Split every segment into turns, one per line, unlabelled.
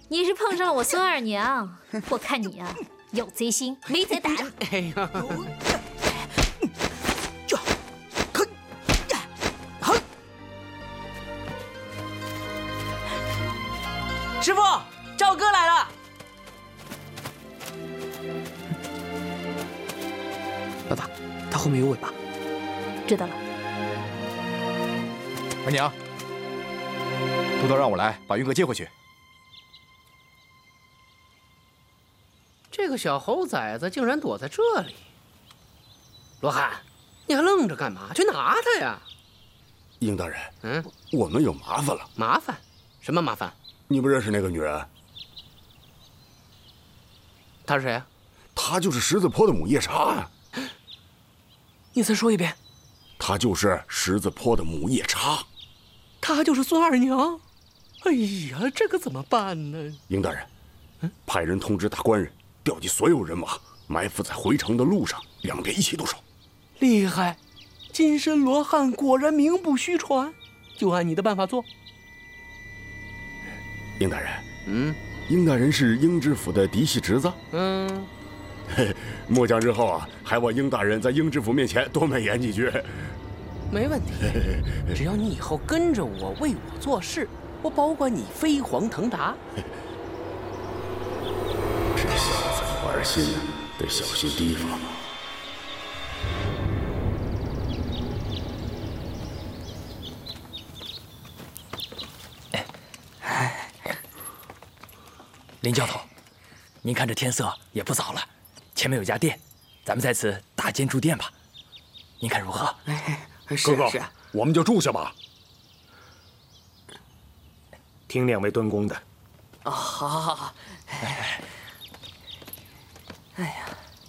你是碰上了我孙二娘，我看你啊，有贼心没贼胆。
哎呀！师傅，赵哥来了。老大，他后面有尾巴。
知道了。
二娘，督导让我来把云哥接回去。
这个小猴崽子竟然躲在这里。罗汉，你还愣着干嘛？去拿他呀！
应大人，我们有麻烦了。
麻烦？什么麻烦？
你不认识那个女人？
她是谁啊？
她就是十字坡的母夜叉呀！
你再说一遍。
她就是十字坡的母夜叉。
她就是孙二娘。哎呀，这可怎么办呢？
应大人，派人通知大官人，调集所有人马，埋伏在回城的路上，两边一起动手。
厉害！金身罗汉果然名不虚传，就按你的办法做。
应大人，应大人是应知府的嫡系侄子，末将日后啊，还望应大人在应知府面前多美言几句。
没问题，只要你以后跟着我，为我做事，我保管你飞黄腾达。
这小子玩心呢，得小心提防。
林教头，您看这天色也不早了，前面有家店，咱们在此搭间住店吧，您看如何？
哥哥，我们就住下吧。
听两位敦公的。
哦，好，好，好，好。哎呀，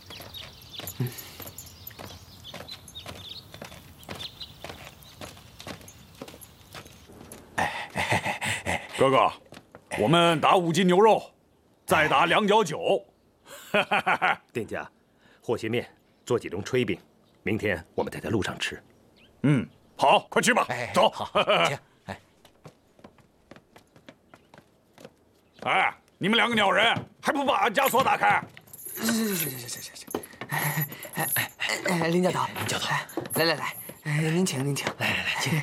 哥哥，我们打5斤牛肉，再打2角酒。
店家，和些面，做几笼炊饼，明天我们再在路上吃。
好，快去吧，走。
好，请。
哎，你们2个鸟人，还不把枷锁打开？
林教头，
林教头，
来，您请，
来，请。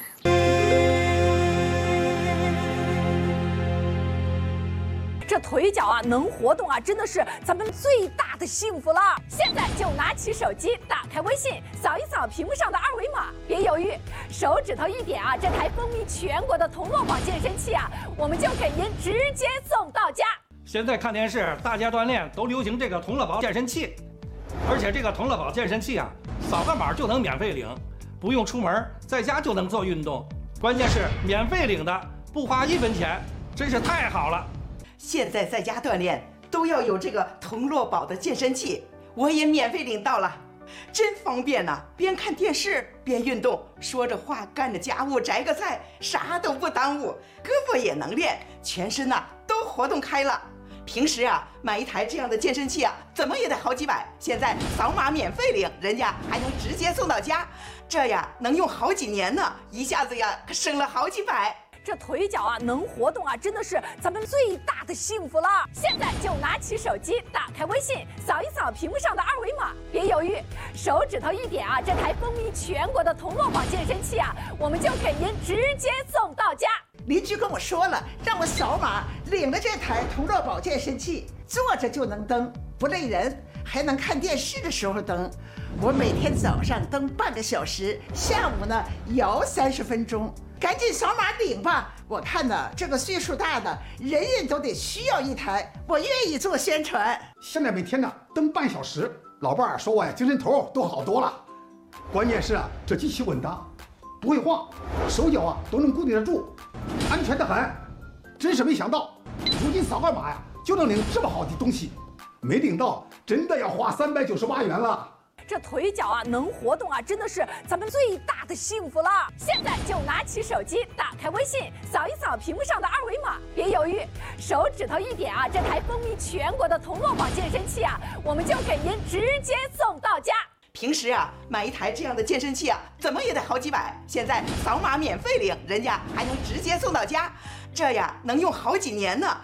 这腿脚啊能活动啊，真的是咱们最大的幸福了。现在就拿起手机，打开微信，扫一扫屏幕上的2维码，别犹豫，手指头一点啊，这台风靡全国的童乐宝健身器啊，我们就给您直接送到家。
现在看电视，大家锻炼都流行这个童乐宝健身器，而且这个童乐宝健身器啊，扫个码就能免费领，不用出门，在家就能做运动，关键是免费领的，不花1分钱，真是太好了。
现在在家锻炼都要有这个童乐宝的健身器，我也免费领到了，真方便呐！边看电视边运动，说着话干着家务，摘个菜，啥都不耽误，胳膊也能练，全身呐都活动开了。平时啊买一台这样的健身器啊，怎么也得好几百，现在扫码免费领，人家还能直接送到家，这呀能用好几年呢，一下子呀可省了好几百。
这腿脚啊能活动啊，真的是咱们最大的幸福了。现在就拿起手机，打开微信，扫一扫屏幕上的2维码，别犹豫，手指头一点啊，这台风靡全国的童乐宝健身器啊，我们就给您直接送到家。
邻居跟我说了，让我扫码领了这台童乐宝健身器，坐着就能蹬，不累人，还能看电视的时候蹬。我每天早上蹬半个小时，下午呢摇30分钟。赶紧扫码领吧！我看呢，这个岁数大的人人都得需要一台，我愿意做宣传。
现在每天呢蹬半小时，老伴儿说我呀精神头都好多了。关键是啊，这机器稳当，不会晃，手脚啊都能固定得住，安全得很。真是没想到，如今扫个码呀就能领这么好的东西，没领到真的要花398元了。
这腿脚啊能活动啊，真的是咱们最大的幸福了。现在就拿起手机，打开微信，扫一扫屏幕上的2维码，别犹豫，手指头一点啊，这台风靡全国的童乐宝健身器啊，我们就给您直接送到家。
平时啊买一台这样的健身器啊，怎么也得好几百，现在扫码免费领，人家还能直接送到家，这呀能用好几年呢，